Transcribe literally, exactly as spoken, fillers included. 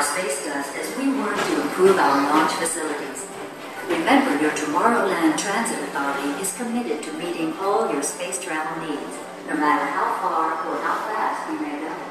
our space does as we work to improve our launch facilities. Remember, your Tomorrowland Transit Authority is committed to meeting all your space travel needs, no matter how far or how fast you may go.